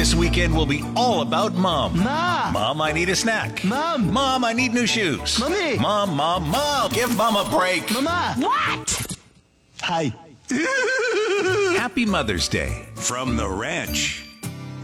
This weekend will be all about Mom. Ma! Mom, I need a snack. Mom! Mom, I need new shoes. Mommy! Mom! Give Mom a break. Mama! What? Hi. Happy Mother's Day from the ranch.